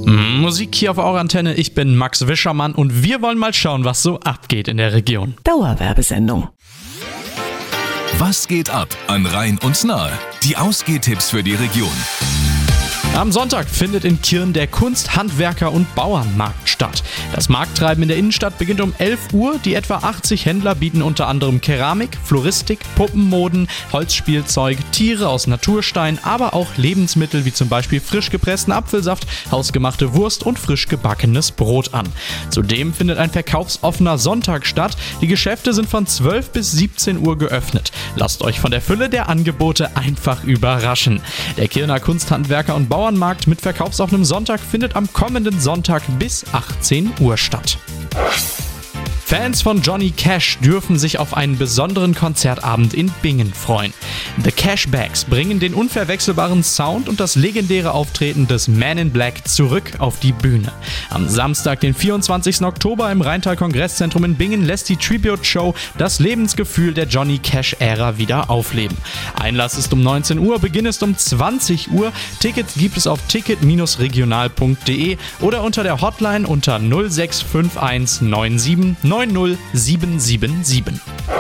Musik hier auf eurer Antenne, ich bin Max Wischermann und wir wollen mal schauen, was so abgeht in der Region. Dauerwerbesendung. Was geht ab an Rhein und Nahe? Die Ausgehtipps für die Region. Am Sonntag findet in Kirn der Kunst-, Handwerker- und Bauernmarkt statt. Das Markttreiben in der Innenstadt beginnt um 11 Uhr. Die etwa 80 Händler bieten unter anderem Keramik, Floristik, Puppenmoden, Holzspielzeug, Tiere aus Naturstein, aber auch Lebensmittel wie zum Beispiel frisch gepressten Apfelsaft, hausgemachte Wurst und frisch gebackenes Brot an. Zudem findet ein verkaufsoffener Sonntag statt. Die Geschäfte sind von 12 bis 17 Uhr geöffnet. Lasst euch von der Fülle der Angebote einfach überraschen. Der Kirner Kunst-, Handwerker- und Bauernmarkt mit verkaufsoffenem Sonntag findet am kommenden Sonntag bis 18 Uhr statt. Fans von Johnny Cash dürfen sich auf einen besonderen Konzertabend in Bingen freuen. The Cashbacks bringen den unverwechselbaren Sound und das legendäre Auftreten des Man in Black zurück auf die Bühne. Am Samstag, den 24. Oktober im Rheintal Kongresszentrum in Bingen lässt die Tribute-Show das Lebensgefühl der Johnny Cash-Ära wieder aufleben. Einlass ist um 19 Uhr, Beginn ist um 20 Uhr. Tickets gibt es auf ticket-regional.de oder unter der Hotline unter 0651 97 90777.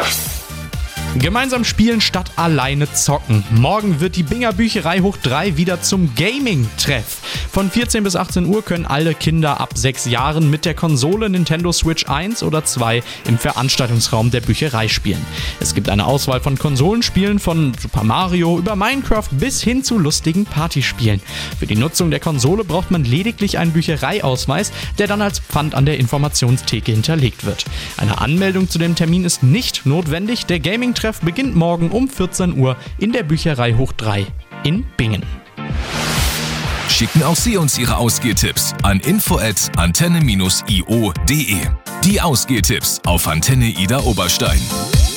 Gemeinsam spielen statt alleine zocken. Morgen wird die Binger Bücherei hoch 3 wieder zum Gaming-Treff. Von 14 bis 18 Uhr können alle Kinder ab 6 Jahren mit der Konsole Nintendo Switch 1 oder 2 im Veranstaltungsraum der Bücherei spielen. Es gibt eine Auswahl von Konsolenspielen von Super Mario über Minecraft bis hin zu lustigen Partyspielen. Für die Nutzung der Konsole braucht man lediglich einen Büchereiausweis, der dann als Pfand an der Informationstheke hinterlegt wird. Eine Anmeldung zu dem Termin ist nicht notwendig. Der Gaming-Treff beginnt morgen um 14 Uhr in der Bücherei hoch 3 in Bingen. Schicken auch Sie uns Ihre Ausgehtipps an info@antenne-io.de. Die Ausgehtipps auf Antenne Ida Oberstein.